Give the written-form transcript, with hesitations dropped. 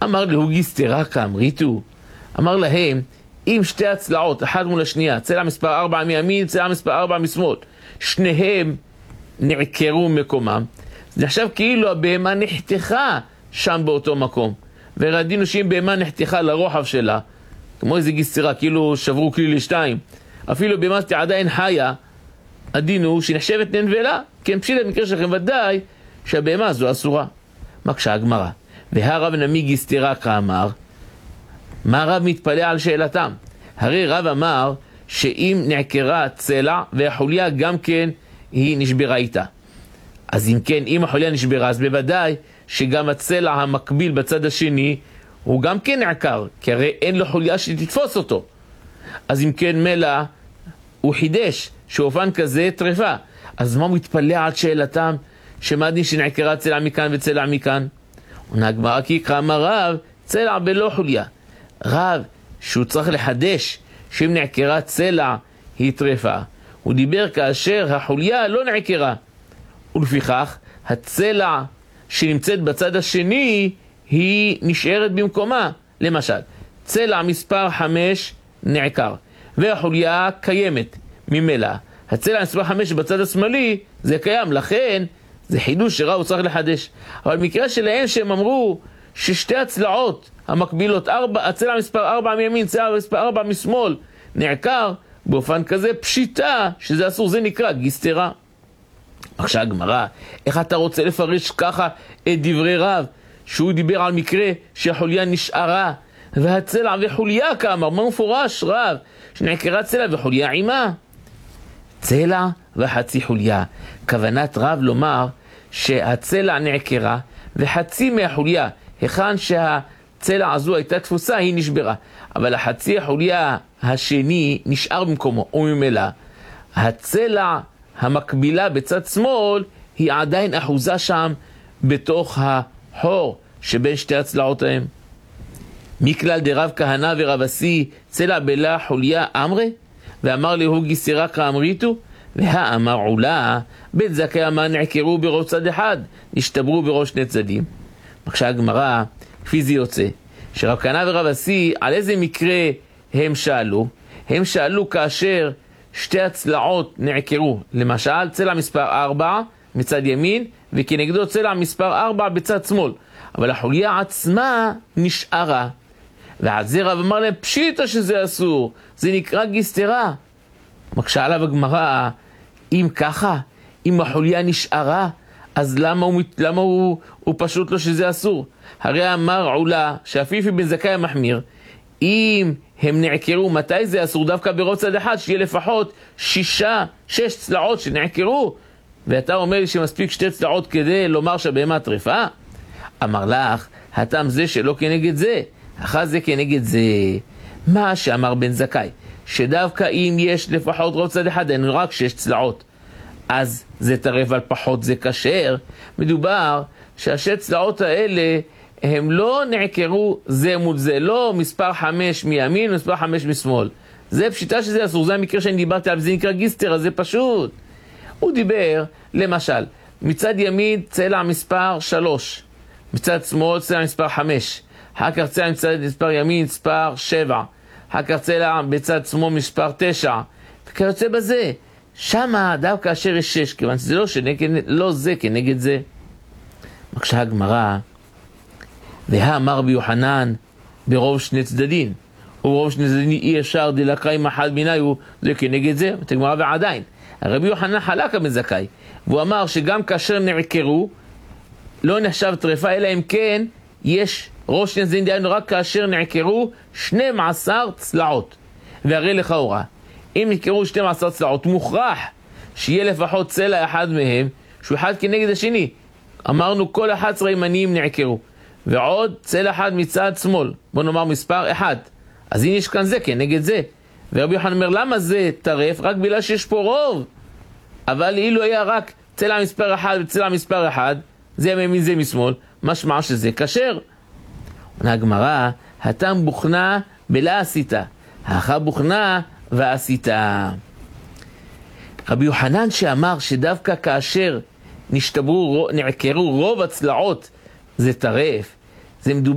אמר להוגיסטרה כאמריתו, אמר להם, אם שתי הצלעות, אחת מול השנייה, צלע מספר 4 מימין, צלע מספר 4 משמאל, שניהם נעקרו מקומם, זה נחשב כאילו הבהמה נחתכה שם באותו מקום, ורדינו שאם בהמה נחתכה לרוחב שלה, כמו איזה גיסטרה, כאילו שברו כלי לשתיים, אפילו בהמה עדיין חיה, הדין הוא שנחשבת ננבלה, כן פשיט במקרה שלכם ודאי שהבהמה הזו אסורה. מקשה הגמרא, והרב נמי גיסטרה כאמר, מה רב מתפלא על שאלתם? הרי רב אמר שאם נעקרה צלע והחוליה גם כן היא נשברה איתה. אז אם כן, אם החוליה נשברה, אז בוודאי שגם הצלע המקביל בצד השני הוא גם כן נעקר, כי הרי אין לו חוליה שתתפוס אותו. אז אם כן מלא הוא חידש שאופן כזה טרפה. אז מה מתפלא על שאלתם שמה דין שנעקרה צלע מכאן וצלע מכאן? עונה הגמרא כי כאמר רב צלע בלא חוליה. רב שהוא צריך לחדש שאם נעקרה צלע היא טרפה. הוא דיבר כאשר החוליה לא נעקרה. ולפיכך הצלע שנמצאת בצד השני היא נשארת במקומה. למשל, צלע מספר 5 נעקר והחוליה קיימת ממילא. הצלע מספר 5 בצד השמאלי זה קיים, לכן זה חידוש שרב הוא צריך לחדש. אבל במקרה שלהם שהם אמרו ששתי הצלעות המקבילות, הצלע מספר 4 מימין, צלע מספר 4 משמאל נעקר, באופן כזה פשיטה שזה אסור, זה נקרא גיסטרה. עכשיו הגמרא, איך אתה רוצה לפרש ככה את דברי רב שהוא דיבר על מקרה שהחוליה נשארה והצלע וחוליה כאמר, מה מפורש רב שנעקרה צלע וחוליה עימה? צלע וחצי חוליה. כוונת רב לומר שהצלע נעקרה וחצי מהחוליה, היכן שהצלע הזו הייתה תפוסה היא נשברה, אבל החצי החוליה השני נשאר במקומו, וממילא הצלע המקבילה בצד שמאל היא עדיין אחוזה שם בתוך החור שבין שתי הצלעות ההם. מכלל דרב כהנא ורב אסי צלע בלה חוליה אמרי, ואמר להוא גיסטרה כאמריתו, והאמר עולה בית זכאי אמר נעקרו בראש צד אחד, נשתברו בראש שני צדדים. מקשה הגמרא, כפי זה יוצא שרב כהנא ורב אסי על איזה מקרה הם שאלו? הם שאלו כאשר שתי הצלעות נעקרו, למשל צלע מספר 4 מצד ימין וכנגדו צלע מספר 4 בצד שמאל, אבל החוליה עצמה נשארה, ועל זה רב אמר להם פשיטה שזה אסור, זה נקרא גיסטרה. מקשה עליו הגמרא, אם ככה, אם החוליה נשארה, אז למה הוא פשוט לו שזה אסור? הרי אמר עולה שאפיפי בן זכאי המחמיר, אם הם נעקרו, מתי זה אסור? דווקא בראש צד אחד, שיהיה לפחות 6 צלעות שנעקרו, ואתה אומר לי שמספיק 2 צלעות כדי לומר שהבהמה טרפה? אמר לך, הטעם זה שלא כנגד זה, אחת זה כנגד זה. מה שאמר בן זכאי, שדווקא אם יש לפחות ראש צד אחד, אין רק 6 צלעות, אז זה טרף על פחות זה כשר. מדובר שהשש צלעות האלה הם לא נעקרו זה מול זה, לא מספר 5 מימין ומספר 5 משמאל. זה פשיטה שזה אסור, זה המקרה שאני דיברתי עליו, זה נקרא גיסטרה, זה פשוט. הוא דיבר, למשל, מצד ימין צלע מספר 3, מצד שמאל צלע מספר 5, אחר כך צלע מצד מספר ימין מספר 7, אחר כך צלע בצד שמאל מספר 9, וכיוצא בזה. שמה דווקא אשר יש 6, כיוון שזה לא זה כנגד זה. מקשה הגמרא, והאמר ביוחנן ברוב שני צדדים, וברוב שני צדדים אי אפשר דלקרא עם אחד ביניו, זה כנגד זה. תגמרא ועדיין הרבי יוחנן חלק בן זכאי, והוא אמר שגם כאשר נעקרו לא נחשב טרפה, אלא אם כן יש ראש שני צדדים, דהיינו רק כאשר נעקרו 12 צלעות. והרי לכאורה אם נעקרו 12 צלעות מוכרח שיהיה לפחות צלע אחד מהם שהוא אחד כנגד השני. אמרנו כל 11 ימניים נעקרו, ועוד צלע אחד מצד שמאל, בוא נאמר מספר 1, אז הנה יש כאן זה כנגד זה. ורבי יוחנן אומר למה זה טרף? רק בגלל שיש פה רוב. אבל אילו היה רק צלע מספר 1 וצלע מספר 1, זה מימין זה משמאל, משמע שזה כשר. הגמרא, הטעם בוכנה בלה עשיתה, האחה בוכנה ועשיתה. רבי יוחנן שאמר שדווקא כאשר נעקרו רוב הצלעות זה טרף, זה מדובר